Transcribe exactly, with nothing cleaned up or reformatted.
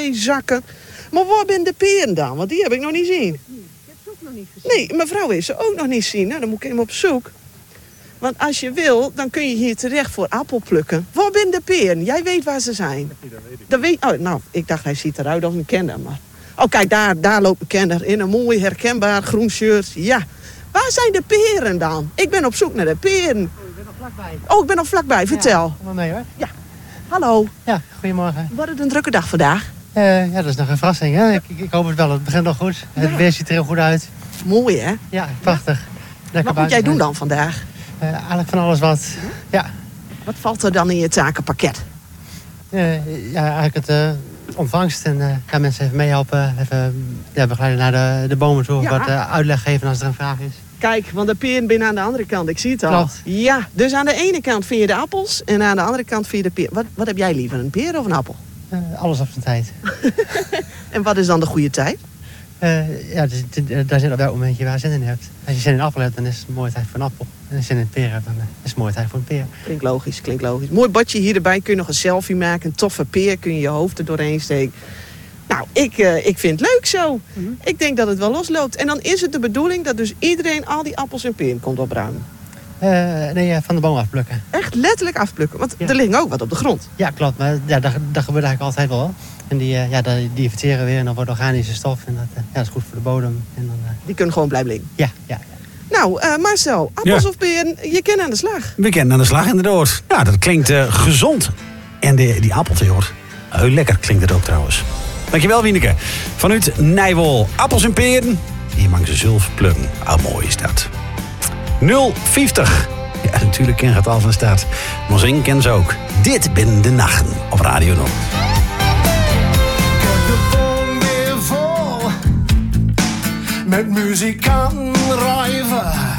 twee zakken. Maar waar ben de peren dan? Want die heb ik nog niet gezien. Ik heb ze ook nog niet gezien. Nee, mevrouw heeft ze ook nog niet zien. Nou, dan moet ik hem op zoek. Want als je wil, dan kun je hier terecht voor appelplukken. Waar ben de peren? Jij weet waar ze zijn. Nee, dat weet ik. Dat weet, oh, nou, ik dacht hij ziet eruit als een kender. Maar... Oh, kijk, daar, daar loopt een kender in een mooi herkenbaar groen shirt. Ja. Waar zijn de peren dan? Ik ben op zoek naar de peren. Oh, ik ben nog vlakbij. Oh, ik ben nog vlakbij. Vertel. Ja, kom maar mee hoor. Hallo. Ja, goedemorgen. Wordt het een drukke dag vandaag? Uh, ja, dat is nog een verrassing. Hè? Ik, ik hoop het wel. Het begint nog goed. Het Ja. weer ziet er heel goed uit. Mooi, hè? Ja, prachtig. Lekker Wat moet jij buiten doen zijn. dan vandaag? Uh, eigenlijk van alles wat. Ja, Wat valt er dan in je takenpakket? uh, ja eigenlijk het uh, ontvangst. En uh, ja, mensen even meehelpen. Even ja, begeleiden naar de, de bomen toe. Ja. Wat uh, uitleg geven als er een vraag is. Kijk, want de peren binnen aan de andere kant. Ik zie het al. Klopt. Ja, dus aan de ene kant vind je de appels en aan de andere kant vind je de peer. Wat, wat heb jij liever, een peer of een appel? Uh, alles op zijn tijd. En wat is dan de goede tijd? Uh, ja, dus, uh, daar zit op welk moment je waar zin in hebt. Als je zin in een appel hebt, dan is het een mooie tijd voor een appel. En als je zin in een peer hebt, dan uh, is het een mooie tijd voor een peer. Klinkt logisch, klinkt logisch. Mooi badje hier erbij. Kun je nog een selfie maken. Een toffe peer. Kun je je hoofd er doorheen steken. Nou, ik, uh, ik vind het leuk zo. Mm-hmm. Ik denk dat het wel losloopt. En dan is het de bedoeling dat dus iedereen al die appels en peren komt opruimen. Uh, nee, uh, van de boom afplukken. Echt letterlijk afplukken. Want Ja. er liggen ook wat op de grond. Ja, klopt. Maar ja, dat, dat gebeurt eigenlijk altijd wel. En die, uh, ja, die, die verteren weer en dan wordt organische stof. En dat, uh, ja, dat is goed voor de bodem. En dan, uh... Die kunnen gewoon blijven liggen. Ja, ja. Nou, uh, Marcel, appels Ja. of peren, je kent aan de slag. We kennen aan de slag inderdaad. Ja, dat klinkt uh, gezond. En de, die appelteelt, heel lekker klinkt het ook trouwens. Dankjewel, Wieneke. Vanuit Nijwol, appels en peren. Hier mag ze zelf plukken. Ah, mooi is dat. nul vijftig. Ja, natuurlijk ken je het al van stad. Maar zingen ken ze ook. Dit binnen de nachten op Radio Noord. Met muzikanten rijven.